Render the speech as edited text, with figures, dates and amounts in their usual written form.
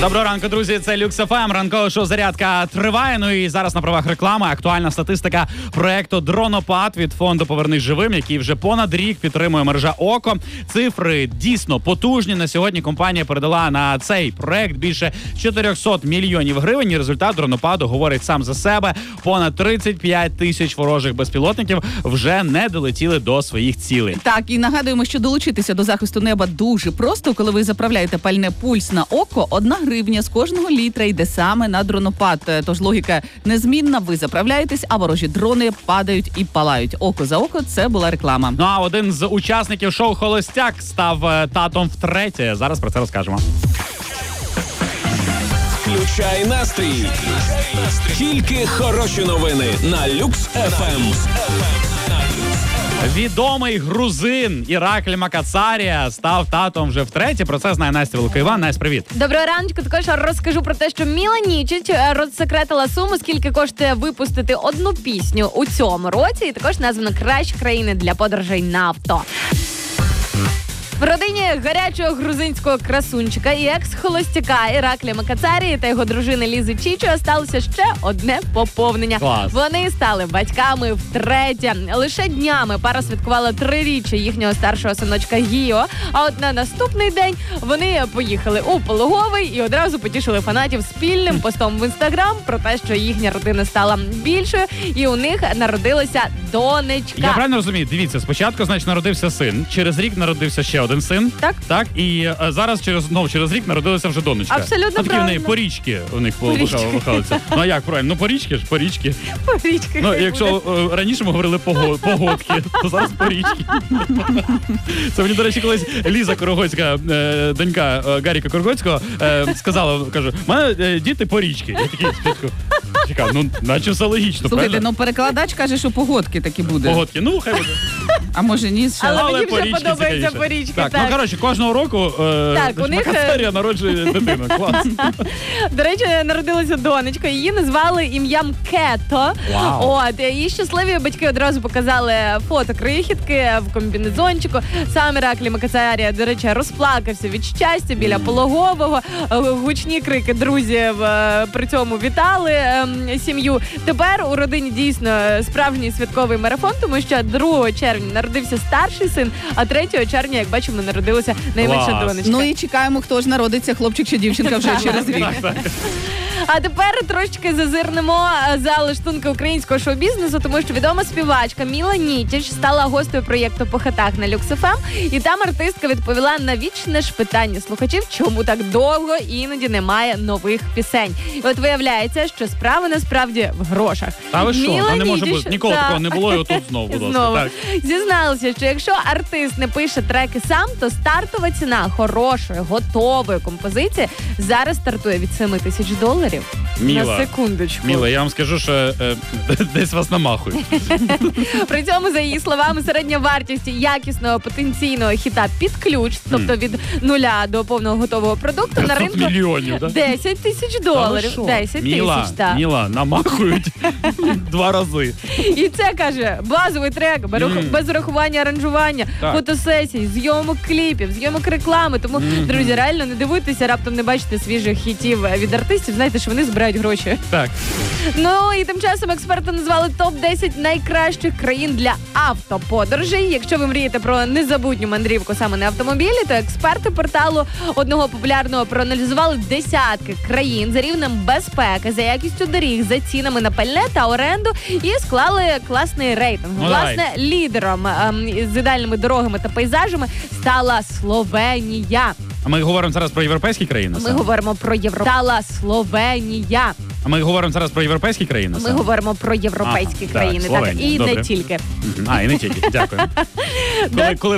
Доброго ранку, друзі. Це Люкс ФМ. Ранкове шоу «Зарядка» триває. Ну і зараз на правах реклами актуальна статистика проекту «Дронопад» від фонду «Повернись живим», який вже понад рік підтримує мережа ОКО. Цифри дійсно потужні. На сьогодні компанія передала на цей проект більше 400 мільйонів гривень. І результат «Дронопаду» говорить сам за себе. Понад 35 тисяч ворожих безпілотників вже не долетіли до своїх цілей. Так, і нагадуємо, що долучитися до захисту неба дуже просто. Коли ви заправляєте пальне «Пульс» на ОКО, 1 гривня з кожного літра йде саме на дронопад. Тож логіка незмінна, ви заправляєтесь, а ворожі дрони падають і палають. Око за око, це була реклама. Ну а один з учасників шоу «Холостяк» став татом втретє. Зараз про це розкажемо. Включай настрій. Тільки хороші новини на Люкс ФМ. Відомий грузин Іраклі Макацарія став татом вже втретє. Про це знає Настя Великоїван. Настя, привіт. Доброго раночку. Також розкажу про те, що Міла Нічич розсекретила суму, скільки коштує випустити одну пісню у цьому році. І також названо «Кращі країни для подорожей на авто». В родині гарячого грузинського красунчика і екс-холостяка Іраклі Макацарії та його дружини Лізи Чічо сталося ще одне поповнення. Клас. Вони стали батьками втретє. Лише днями пара святкувала 3-річчя їхнього старшого синочка Гіо. А от на наступний день вони поїхали у пологовий і одразу потішили фанатів спільним постом в Інстаграм про те, що їхня родина стала більшою і у них народилася донечка. Я правильно розумію? Дивіться, спочатку, значить, народився син, через рік народився ще один син. Так. Так, і зараз через рік народилася вже донечка. Абсолютно Такі в неї правильно. порічки у них вихалися. Ну а як правильно? Ну порічки ж, порічки. Порічка, Ну, хай якщо буде. раніше ми говорили погодки, то зараз порічки. Це мені, до речі, колись Ліза Корогоцька, донька Гаріка Корогоцького, сказала, каже, в мене діти порічки. Я такий спочатку чекав, ну, наче все логічно, Слухайте, правильно? ну перекладач каже, що погодки таки буде. Погодки, ну, хай буде. А може ні, ще. Але мені вже порічки подобається цікавіше. порічки, Так, так. ну, коротше, кожного року Так, у них, Макацарія народжує дитину. Клас. До речі, народилася донечка, її назвали ім'ям Кето. Вау. От, і щасливі батьки одразу показали фото крихітки в комбінезончику. Сам Іраклі Макацарія, до речі, розплакався від щастя біля пологового. Гучні крики друзів при цьому вітали сім'ю. Тепер у родині дійсно справжній святковий марафон, тому що 2 червня народився старший син, а 3 червня, як бачимо, народилася найменша Клас. донечка. Ну і чекаємо, хто ж народиться, хлопчик чи дівчинка вже через рік. Так. А тепер трошечки зазирнемо за лаштунки українського шоу-бізнесу, тому що відома співачка Міла Нічич стала гостею проєкту «По хатах» на Люкс ФМ, і там артистка відповіла на вічне ж питання слухачів, чому так довго іноді немає нових пісень. І от виявляється, що справа насправді в грошах. Та ви що? Міла Та не може Нічич- бути. Ніколи Та. такого не було, і отут знову, будь ласка. Знову. Так. Зізналася, що якщо артист не пише треки сам, то стартова ціна хорошої, готової композиції зараз стартує від $7,000. Міла. На секундочку. Міла, я вам скажу, що десь вас намахують. При цьому, за її словами, середня вартість якісного потенційного хіта під ключ, тобто від 0 до повного готового продукту, на 500 ринку мільйонів, так? $10,000. 10 тисяч, так. Міла, намахують 2 рази. І це, каже, базовий трек, без урахування аранжування, Так. фотосесій, зйомок кліпів, зйомок реклами. Тому, друзі, реально не дивуйтеся, раптом не бачите свіжих хітів від артистів, знаєте, що вони збирають гроші. Так. Ну і тим часом експерти назвали топ-10 найкращих країн для автоподорожей. Якщо ви мрієте про незабутню мандрівку саме на автомобілі, то експерти порталу одного популярного проаналізували десятки країн за рівнем безпеки, за якістю доріг, за цінами на пальне та оренду і склали класний рейтинг. Ну, Власне, лідером з ідеальними дорогами та пейзажами стала Словенія. А ми говоримо зараз про європейські країни? Ми саме? говоримо про Європу. Стала Словенія. А ми говоримо зараз про європейські країни? Ми саме? говоримо про європейські Ага, країни, так, так, Словенія, і добре. не тільки. А, і не тільки. Дякую. Коли